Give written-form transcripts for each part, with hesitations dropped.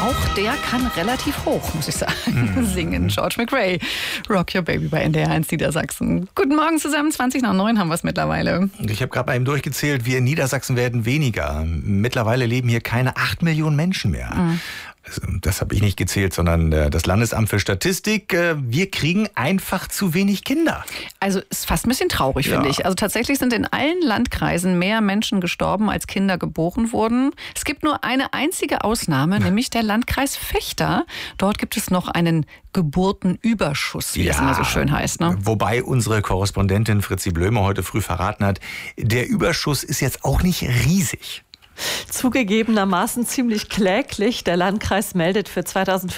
auch der kann relativ hoch, muss ich sagen, singen. George McRae, Rock Your Baby bei NDR 1 Niedersachsen. Guten Morgen zusammen, 20 nach 9 haben wir es mittlerweile. Ich habe gerade mal eben durchgezählt, wir in Niedersachsen werden weniger. Mittlerweile leben hier keine 8 Millionen Menschen mehr. Das habe ich nicht gezählt, sondern das Landesamt für Statistik. Wir kriegen einfach zu wenig Kinder. Also ist fast ein bisschen traurig, finde ich. Also tatsächlich sind in allen Landkreisen mehr Menschen gestorben, als Kinder geboren wurden. Es gibt nur eine einzige Ausnahme, nämlich der Landkreis Vechta. Dort gibt es noch einen Geburtenüberschuss, wie es immer so schön heißt. Ne? Wobei unsere Korrespondentin Fritzi Blömer heute früh verraten hat, der Überschuss ist jetzt auch nicht riesig. Zugegebenermaßen ziemlich kläglich. Der Landkreis meldet für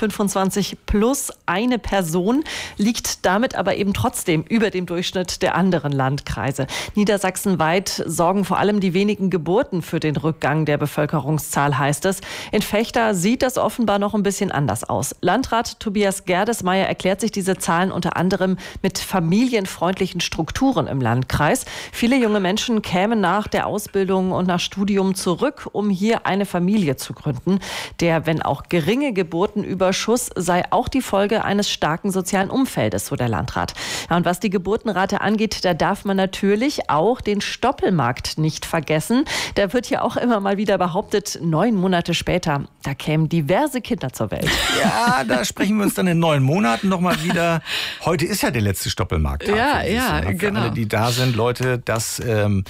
2025 plus eine Person, liegt damit aber eben trotzdem über dem Durchschnitt der anderen Landkreise. Niedersachsenweit sorgen vor allem die wenigen Geburten für den Rückgang der Bevölkerungszahl, heißt es. In Vechta sieht das offenbar noch ein bisschen anders aus. Landrat Tobias Gerdesmeyer erklärt sich diese Zahlen unter anderem mit familienfreundlichen Strukturen im Landkreis. Viele junge Menschen kämen nach der Ausbildung und nach Studium zurück, um hier eine Familie zu gründen. Der, wenn auch geringe Geburtenüberschuss, sei auch die Folge eines starken sozialen Umfeldes, so der Landrat. Ja, und was die Geburtenrate angeht, da darf man natürlich auch den Stoppelmarkt nicht vergessen. Da wird ja auch immer mal wieder behauptet, 9 Monate später, da kämen diverse Kinder zur Welt. Ja, da sprechen wir uns dann in 9 Monaten nochmal wieder. Heute ist ja der letzte Stoppelmarkt. Ja, für genau. alle, die da sind, Leute, das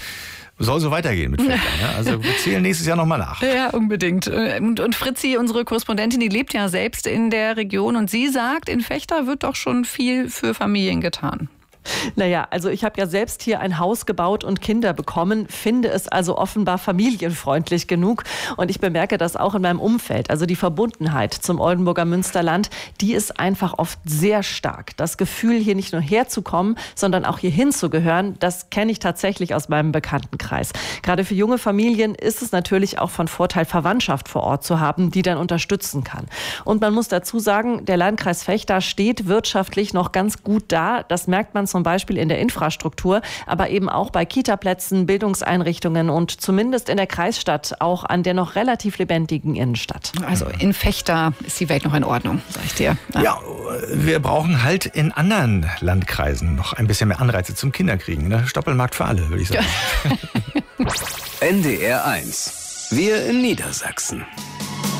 soll so weitergehen mit Vechta. Ne? Also wir zählen nächstes Jahr nochmal nach. Ja, unbedingt. Und Fritzi, unsere Korrespondentin, die lebt ja selbst in der Region und sie sagt, in Vechta wird doch schon viel für Familien getan. Naja, also ich habe ja selbst hier ein Haus gebaut und Kinder bekommen, finde es also offenbar familienfreundlich genug. Und ich bemerke das auch in meinem Umfeld. Also die Verbundenheit zum Oldenburger Münsterland, die ist einfach oft sehr stark. Das Gefühl, hier nicht nur herzukommen, sondern auch hier hinzugehören, das kenne ich tatsächlich aus meinem Bekanntenkreis. Gerade für junge Familien ist es natürlich auch von Vorteil, Verwandtschaft vor Ort zu haben, die dann unterstützen kann. Und man muss dazu sagen, der Landkreis Vechta steht wirtschaftlich noch ganz gut da. Das merkt man zum Beispiel in der Infrastruktur, aber eben auch bei Kitaplätzen, Bildungseinrichtungen und zumindest in der Kreisstadt auch an der noch relativ lebendigen Innenstadt. Also in Vechta ist die Welt noch in Ordnung, sag ich dir. Ja, wir brauchen halt in anderen Landkreisen noch ein bisschen mehr Anreize zum Kinderkriegen. Ne? Stoppelmarkt für alle, würde ich sagen. NDR 1. Wir in Niedersachsen.